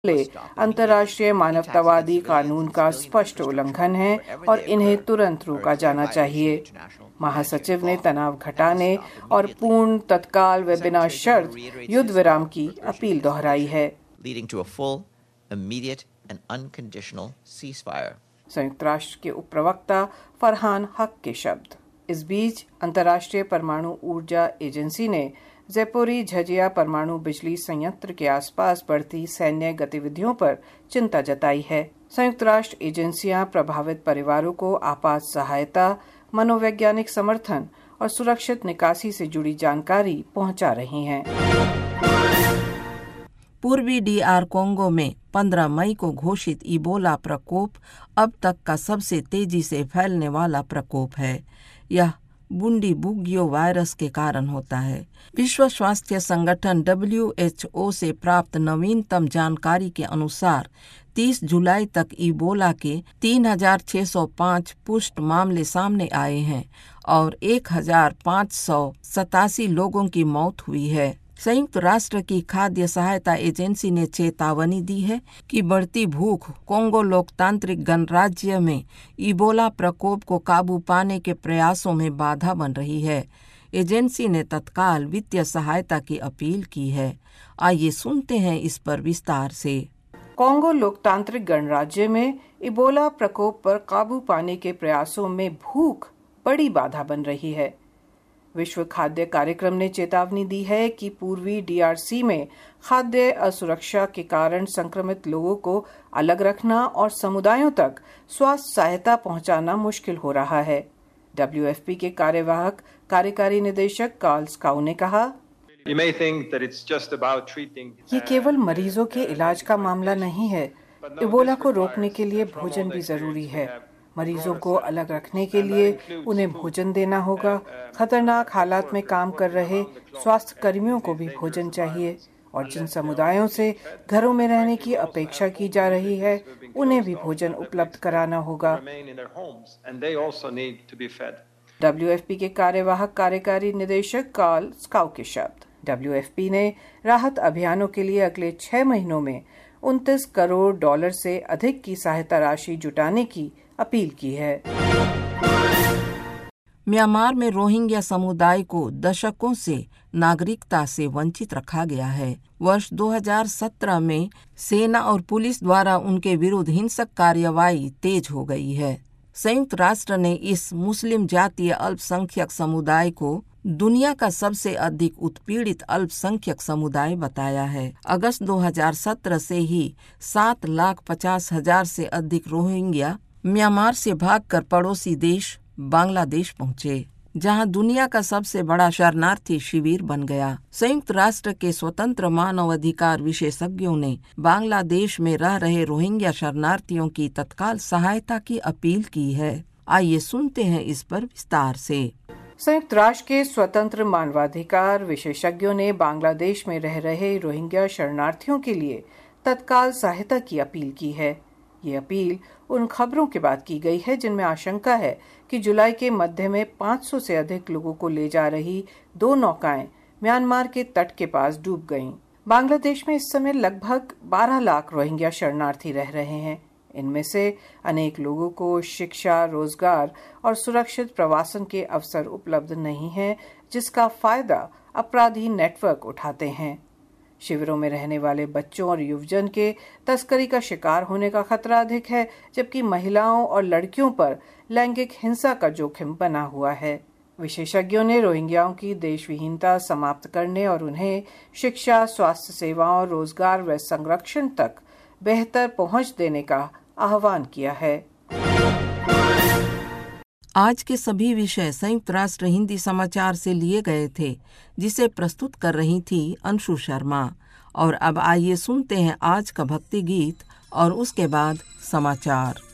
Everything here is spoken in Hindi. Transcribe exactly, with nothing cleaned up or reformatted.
अंतर्राष्ट्रीय मानवतावादी कानून का स्पष्ट उल्लंघन है और इन्हें तुरंत रोका जाना चाहिए। महासचिव ने तनाव घटाने और पूर्ण, तत्काल व बिना शर्त युद्ध विराम की अपील दोहराई है। संयुक्त राष्ट्र के उप प्रवक्ता फरहान हक के शब्द। इस बीच अंतर्राष्ट्रीय परमाणु ऊर्जा एजेंसी ने ज़ैपोरिझ्जिया परमाणु बिजली संयंत्र के आसपास बढ़ती सैन्य गतिविधियों पर चिंता जताई है। संयुक्त राष्ट्र एजेंसियां प्रभावित परिवारों को आपात सहायता, मनोवैज्ञानिक समर्थन और सुरक्षित निकासी से जुड़ी जानकारी पहुंचा रही हैं। पूर्वी डीआर कोंगो में पंद्रह मई को घोषित इबोला प्रकोप अब तक का सबसे तेजी से फैलने वाला प्रकोप है। यह बुंडीबुगियो वायरस के कारण होता है। विश्व स्वास्थ्य संगठन डब्ल्यू एच ओ से प्राप्त नवीनतम जानकारी के अनुसार तीस जुलाई तक इबोला के तीन हजार छह सौ पाँच पुष्ट मामले सामने आए हैं और एक हजार पाँच सौ सतासी लोगों की मौत हुई है। संयुक्त राष्ट्र की खाद्य सहायता एजेंसी ने चेतावनी दी है कि बढ़ती भूख कोंगो लोकतांत्रिक गणराज्य में इबोला प्रकोप को काबू पाने के प्रयासों में बाधा बन रही है। एजेंसी ने तत्काल वित्तीय सहायता की अपील की है। आइए सुनते हैं इस पर विस्तार से। कोंगो लोकतांत्रिक गणराज्य में इबोला प्रकोप पर काबू पाने के प्रयासों में भूख बड़ी बाधा बन रही है। विश्व खाद्य कार्यक्रम ने चेतावनी दी है कि पूर्वी डीआरसी में खाद्य असुरक्षा के कारण संक्रमित लोगों को अलग रखना और समुदायों तक स्वास्थ्य सहायता पहुंचाना मुश्किल हो रहा है। डब्ल्यूएफपी के कार्यवाहक कार्यकारी निदेशक कार्ल स्काउ ने कहा, ये केवल मरीजों के इलाज का मामला नहीं है। इबोला को रोकने के लिए भोजन भी जरूरी है। मरीजों को अलग रखने के लिए उन्हें भोजन देना होगा। खतरनाक हालात में काम कर रहे स्वास्थ्य कर्मियों को भी भोजन चाहिए और जिन समुदायों से घरों में रहने की अपेक्षा की जा रही है उन्हें भी भोजन उपलब्ध कराना होगा। डब्ल्यूएफपी के कार्यवाहक कार्यकारी निदेशक कार्ल स्काउ के शब्द। डब्ल्यूएफपी ने राहत अभियानों के लिए अगले छह महीनों में उनतीस करोड़ डॉलर से अधिक की सहायता राशि जुटाने की अपील की है। म्यांमार में रोहिंग्या समुदाय को दशकों से नागरिकता से वंचित रखा गया है। वर्ष दो हज़ार सत्रह में सेना और पुलिस द्वारा उनके विरुद्ध हिंसक कार्यवाही तेज हो गई है। संयुक्त राष्ट्र ने इस मुस्लिम जातीय अल्पसंख्यक समुदाय को दुनिया का सबसे अधिक उत्पीड़ित अल्पसंख्यक समुदाय बताया है। अगस्त दो हज़ार सत्रह से ही सात लाख पचास हजार से अधिक रोहिंग्या म्यांमार से भागकर पड़ोसी देश बांग्लादेश पहुंचे, जहां दुनिया का सबसे बड़ा शरणार्थी शिविर बन गया। संयुक्त राष्ट्र के स्वतंत्र मानवाधिकार विशेषज्ञों ने बांग्लादेश में रह रहे रोहिंग्या शरणार्थियों की तत्काल सहायता की अपील की है। आइए सुनते हैं इस पर विस्तार से। संयुक्त राष्ट्र के स्वतंत्र मानवाधिकार विशेषज्ञों ने बांग्लादेश में रह रहे रोहिंग्या शरणार्थियों के लिए तत्काल सहायता की अपील की है। ये अपील उन खबरों के बाद की गई है जिनमें आशंका है कि जुलाई के मध्य में पाँच सौ से अधिक लोगों को ले जा रही दो नौकाएं म्यांमार के तट के पास डूब गईं। बांग्लादेश में इस समय लगभग बारह लाख रोहिंग्या शरणार्थी रह रहे हैं। इनमें से अनेक लोगों को शिक्षा, रोजगार और सुरक्षित प्रवासन के अवसर उपलब्ध नहीं है, जिसका फायदा अपराधी नेटवर्क उठाते हैं। शिविरों में रहने वाले बच्चों और युवजन के तस्करी का शिकार होने का खतरा अधिक है, जबकि महिलाओं और लड़कियों पर लैंगिक हिंसा का जोखिम बना हुआ है। विशेषज्ञों ने रोहिंग्याओं की देशविहीनता समाप्त करने और उन्हें शिक्षा, स्वास्थ्य सेवाओं, रोजगार व संरक्षण तक बेहतर पहुंच देने का आह्वान किया है। आज के सभी विषय संयुक्त राष्ट्र हिंदी समाचार से लिए गए थे, जिसे प्रस्तुत कर रही थी अंशु शर्मा। और अब आइए सुनते हैं आज का भक्ति गीत और उसके बाद समाचार।